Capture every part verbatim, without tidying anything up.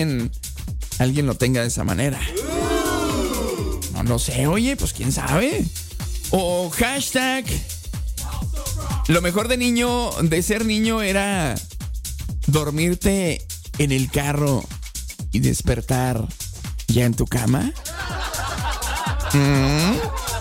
alguien lo tenga de esa manera. No, no sé, oye, pues quién sabe. O hashtag, lo mejor de niño, de ser niño era dormirte en el carro y despertar ya en tu cama. ¿Mm?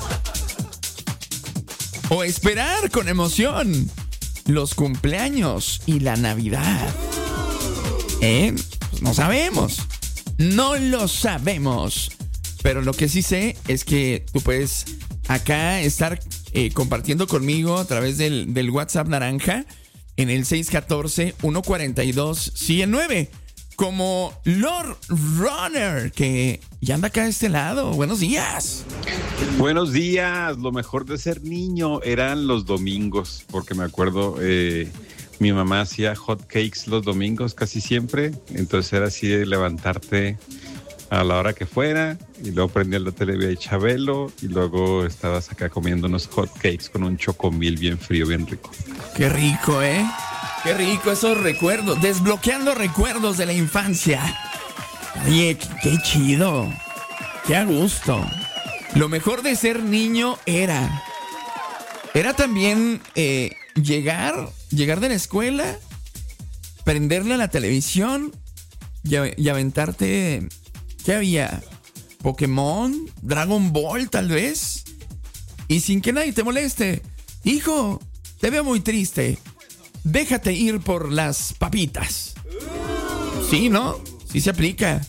O esperar con emoción los cumpleaños y la Navidad. ¿Eh? Pues no sabemos. No lo sabemos. Pero lo que sí sé es que tú puedes acá estar eh, compartiendo conmigo a través del, del WhatsApp naranja en el seis uno cuatro, uno cuatro dos, cien nueve. Como Lord Runner, que ya anda acá de este lado. Buenos días. Buenos días. Lo mejor de ser niño eran los domingos, porque me acuerdo, eh, mi mamá hacía hot cakes los domingos casi siempre. Entonces era así de levantarte a la hora que fuera y luego prendías la tele de Chabelo y luego estabas acá comiendo unos hot cakes con un chocomil bien frío, bien rico. Qué rico, ¿eh? Qué rico esos recuerdos, desbloqueando recuerdos de la infancia. Oye, qué, qué chido, qué a gusto. Lo mejor de ser niño era, era también eh, llegar, llegar de la escuela, prenderle a la televisión y, y aventarte, ¿qué había? Pokémon, Dragon Ball tal vez, y sin que nadie te moleste. Hijo, te veo muy triste. Déjate ir por las papitas. Sí, ¿no? Sí se aplica.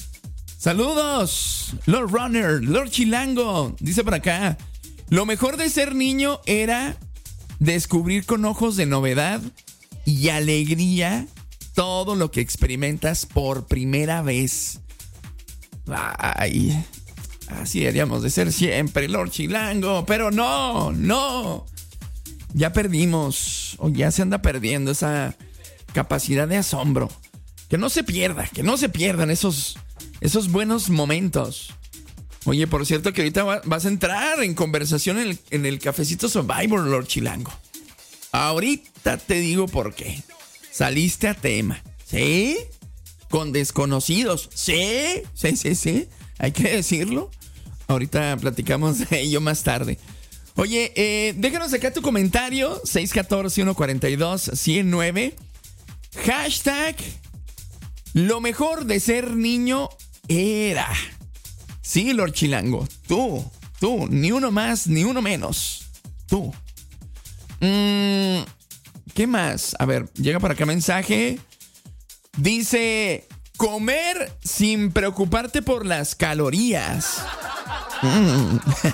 Saludos, Lord Runner, Lord Chilango. Dice por acá, lo mejor de ser niño era descubrir con ojos de novedad y alegría todo lo que experimentas por primera vez. Ay, así deberíamos de ser siempre, Lord Chilango. Pero no, no. Ya perdimos, o ya se anda perdiendo esa capacidad de asombro. Que no se pierda, que no se pierdan esos, esos buenos momentos. Oye, por cierto que ahorita va, vas a entrar en conversación en el, en el Cafecito Survivor, Lord Chilango. Ahorita te digo por qué. Saliste a tema, ¿sí? Con desconocidos, ¿sí? Sí, sí, sí, hay que decirlo. Ahorita platicamos de ello más tarde. Oye, eh, déjanos acá tu comentario, seis uno cuatro, uno cuatro dos, cien nueve. Hashtag, lo mejor de ser niño era. Sí, Lord Chilango, tú, tú, ni uno más, ni uno menos. Tú. Mm, ¿Qué más? A ver, llega por acá mensaje. Dice, comer sin preocuparte por las calorías. Mm.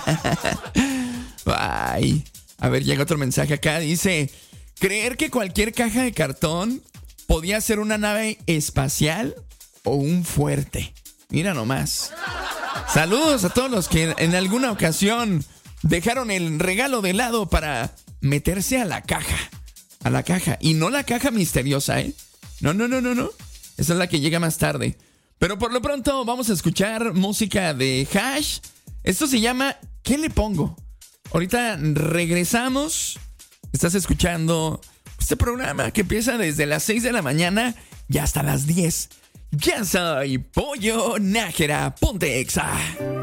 Ay, a ver, llega otro mensaje acá. Dice, creer que cualquier caja de cartón podía ser una nave espacial o un fuerte. Mira nomás. Saludos a todos los que en alguna ocasión dejaron el regalo de lado para meterse a la caja. A la caja. Y no la caja misteriosa, ¿eh? No, no, no, no, no. Esa es la que llega más tarde. Pero por lo pronto vamos a escuchar música de Hash. Esto se llama ¿Qué le pongo? Ahorita regresamos. Estás escuchando este programa que empieza desde las seis de la mañana y hasta las diez. Ya soy Pollo Nájera. Ponte Exa.